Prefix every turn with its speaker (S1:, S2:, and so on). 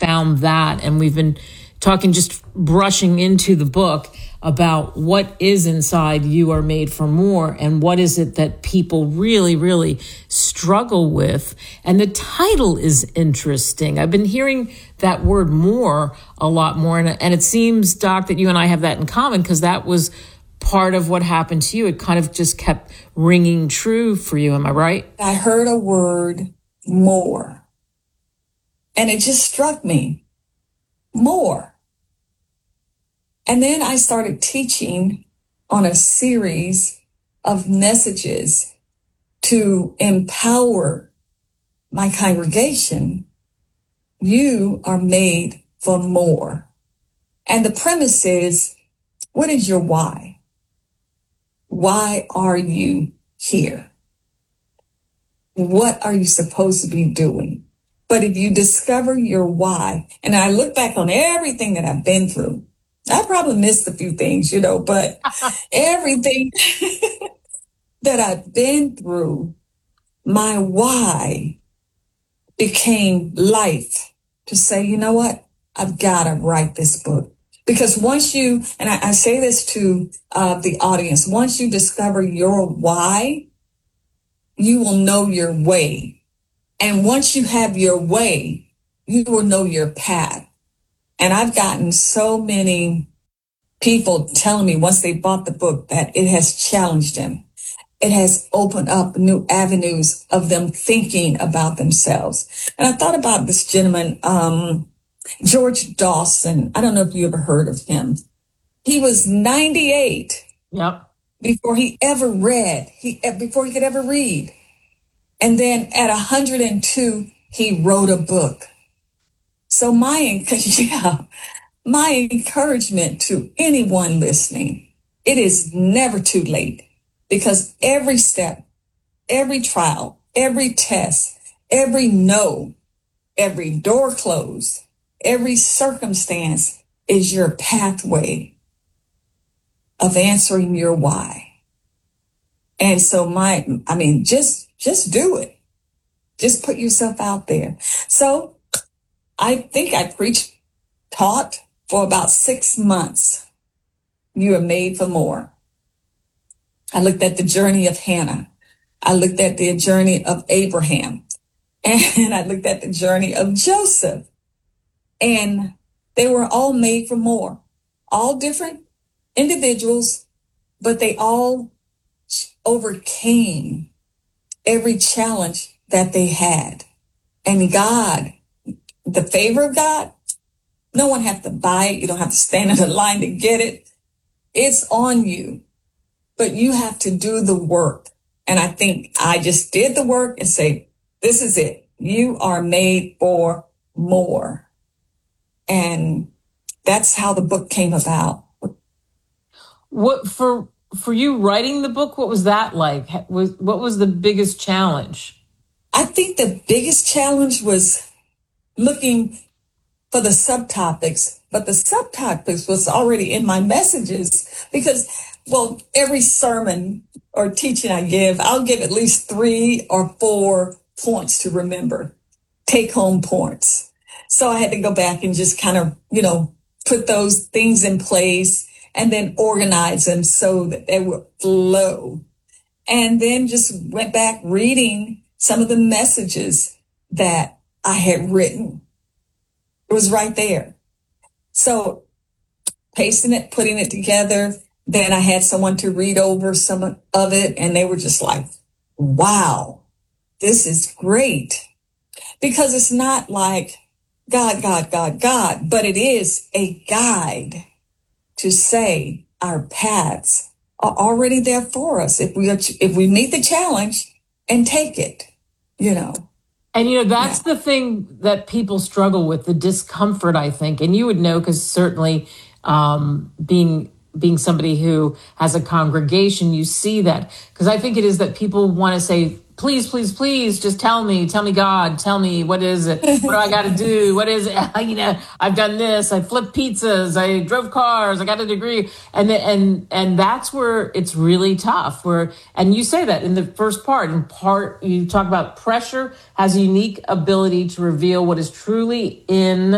S1: found that. And we've been talking, just brushing into the book about what is inside You Are Made for More, and what is it that people really, really struggle with. And the title is interesting. I've been hearing that word more a lot more. And it seems, Doc, that you and I have that in common, because that was part of what happened to you. It kind of just kept ringing true for you. Am I right?
S2: I heard a word, more, and it just struck me. More. And then I started teaching on a series of messages to empower my congregation. You are made for more. And the premise is, what is your why? Why are you here? What are you supposed to be doing? But if you discover your why, and I look back on everything that I've been through, I probably missed a few things, but everything that I've been through, my why became life to say, you know what? I've got to write this book. Because once you, and I say this to the audience, once you discover your why, you will know your way. And once you have your way, you will know your path. And I've gotten so many people telling me once they bought the book that it has challenged them. It has opened up new avenues of them thinking about themselves. And I thought about this gentleman, George Dawson. I don't know if you ever heard of him. He was 98 before he ever read, before he could ever read. And then at 102, he wrote a book. So my encouragement to anyone listening, it is never too late, because every step, every trial, every test, every no, every door closed, every circumstance is your pathway of answering your why. And so just do it. Just put yourself out there. So I think I taught for about 6 months. You are made for more. I looked at the journey of Hannah. I looked at the journey of Abraham. And I looked at the journey of Joseph. And they were all made for more. All different individuals, but they all overcame every challenge that they had. And God, the favor of God, no one has to buy it. You don't have to stand in a line to get it. It's on you, but you have to do the work. And I think I just did the work and say, this is it. You are made for more. And that's how the book came about.
S1: What for you writing the book? What was that like? What was the biggest challenge?
S2: I think the biggest challenge was looking for the subtopics, but the subtopics was already in my messages because, every sermon or teaching I give, I'll give at least 3 or 4 points to remember, take home points. So I had to go back and just kind of, put those things in place and then organize them so that they would flow. And then just went back reading some of the messages that I had written. It was right there. So pasting it, putting it together. Then I had someone to read over some of it, and they were just like, wow, this is great. Because it's not like God, but it is a guide to say our paths are already there for us if we meet the challenge and take it,
S1: And, that's the thing that people struggle with, the discomfort, I think. And you would know, because certainly being somebody who has a congregation, you see that. Because I think it is that people want to say, please, please, please, just tell me, God, tell me, what is it? What do I got to do? What is it? I've done this. I flipped pizzas. I drove cars. I got a degree. And that's where it's really tough. And you say that in the first part. You talk about pressure has a unique ability to reveal what is truly in